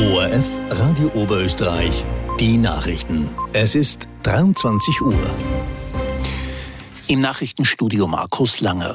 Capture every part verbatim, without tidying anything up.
O R F Radio Oberösterreich, die Nachrichten. Es ist dreiundzwanzig Uhr. Im Nachrichtenstudio Markus Langer.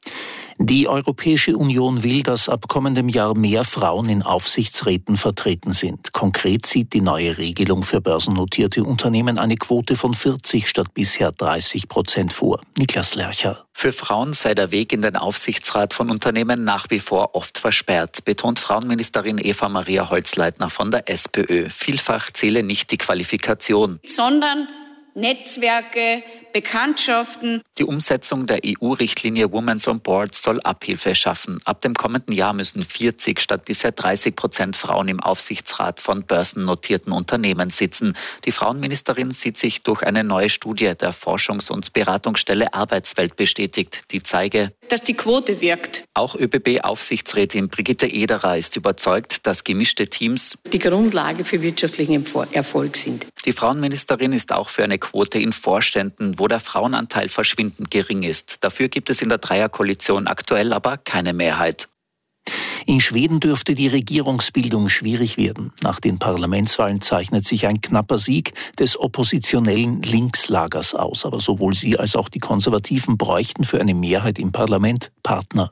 Die Europäische Union will, dass ab kommendem Jahr mehr Frauen in Aufsichtsräten vertreten sind. Konkret sieht die neue Regelung für börsennotierte Unternehmen eine Quote von vierzig statt bisher dreißig Prozent vor. Niklas Lercher. Für Frauen sei der Weg in den Aufsichtsrat von Unternehmen nach wie vor oft versperrt, betont Frauenministerin Eva Maria Holzleitner von der SPÖ. Vielfach zähle nicht die Qualifikation, sondern Netzwerke, Bekanntschaften. Die Umsetzung der E U-Richtlinie Women's on Board soll Abhilfe schaffen. Ab dem kommenden Jahr müssen vierzig statt bisher dreißig Prozent Frauen im Aufsichtsrat von börsennotierten Unternehmen sitzen. Die Frauenministerin sieht sich durch eine neue Studie der Forschungs- und Beratungsstelle Arbeitswelt bestätigt, die zeige, dass die Quote wirkt. Auch ÖBB-Aufsichtsrätin Brigitte Ederer ist überzeugt, dass gemischte Teams die Grundlage für wirtschaftlichen Erfolg sind. Die Frauenministerin ist auch für eine Quote in Vorständen, wo der Frauenanteil verschwindend gering ist. Dafür gibt es in der Dreierkoalition aktuell aber keine Mehrheit. In Schweden dürfte die Regierungsbildung schwierig werden. Nach den Parlamentswahlen zeichnet sich ein knapper Sieg des oppositionellen Linkslagers aus. Aber sowohl sie als auch die Konservativen bräuchten für eine Mehrheit im Parlament Partner.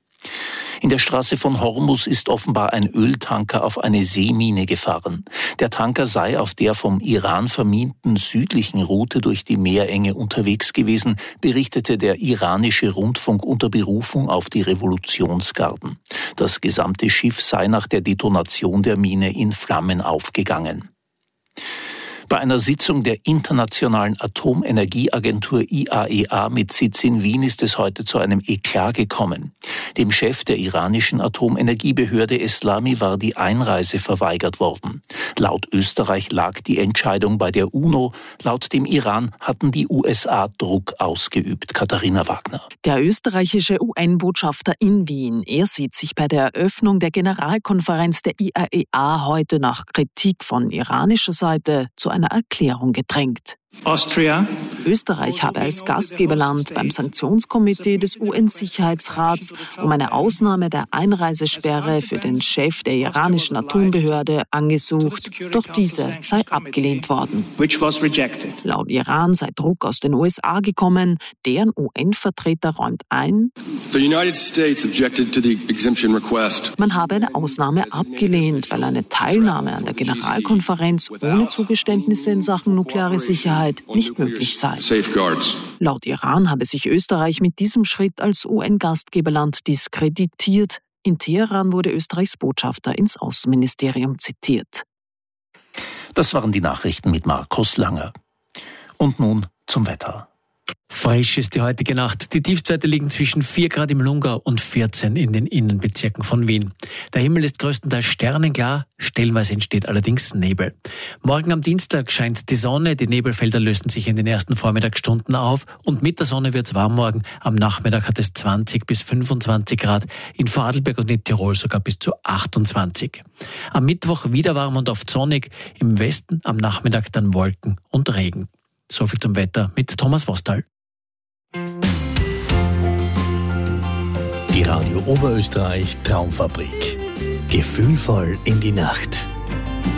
In der Straße von Hormuz ist offenbar ein Öltanker auf eine Seemine gefahren. Der Tanker sei auf der vom Iran verminten südlichen Route durch die Meerenge unterwegs gewesen, berichtete der iranische Rundfunk unter Berufung auf die Revolutionsgarden. Das gesamte Schiff sei nach der Detonation der Mine in Flammen aufgegangen. Bei einer Sitzung der Internationalen Atomenergieagentur I A E A mit Sitz in Wien ist es heute zu einem Eklat gekommen. Dem Chef der iranischen Atomenergiebehörde Eslami war die Einreise verweigert worden. Laut Österreich lag die Entscheidung bei der UNO. Laut dem Iran hatten die U S A Druck ausgeübt. Katharina Wagner. Der österreichische U N-Botschafter in Wien, er sieht sich bei der Eröffnung der Generalkonferenz der I A E A heute nach Kritik von iranischer Seite zu einer Erklärung gedrängt. Austria. Österreich habe als Gastgeberland beim Sanktionskomitee des U N-Sicherheitsrats um eine Ausnahme der Einreisesperre für den Chef der iranischen Atombehörde angesucht, doch diese sei abgelehnt worden. Laut Iran sei Druck aus den U S A gekommen, deren U N-Vertreter räumt ein, man habe eine Ausnahme abgelehnt, weil eine Teilnahme an der Generalkonferenz ohne Zugeständnisse in Sachen nukleare Sicherheit nicht möglich sei. Laut Iran habe sich Österreich mit diesem Schritt als U N-Gastgeberland diskreditiert. In Teheran wurde Österreichs Botschafter ins Außenministerium zitiert. Das waren die Nachrichten mit Markus Langer. Und nun zum Wetter. Frisch ist die heutige Nacht. Die Tiefstwerte liegen zwischen vier Grad im Lungau und vierzehn in den Innenbezirken von Wien. Der Himmel ist größtenteils sternenklar, stellenweise entsteht allerdings Nebel. Morgen am Dienstag scheint die Sonne, die Nebelfelder lösen sich in den ersten Vormittagsstunden auf und mit der Sonne wird es warm morgen. Am Nachmittag hat es zwanzig bis fünfundzwanzig Grad, in Vorarlberg und in Tirol sogar bis zu achtundzwanzig. Am Mittwoch wieder warm und oft sonnig, im Westen am Nachmittag dann Wolken und Regen. So viel zum Wetter mit Thomas Vostal. Die Radio Oberösterreich Traumfabrik. Gefühlvoll in die Nacht.